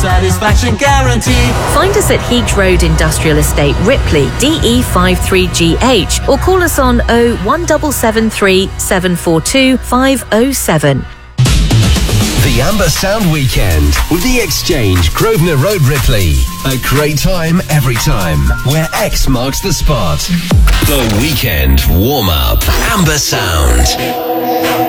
satisfaction guaranteed. Find us at Heath Road Industrial Estate, Ripley, DE53GH, or call us on 01773 742 507. The Amber Sound Weekend with The Exchange, Grosvenor Road, Ripley. A great time every time, where X marks the spot. The Weekend Warm-Up. Amber Sound.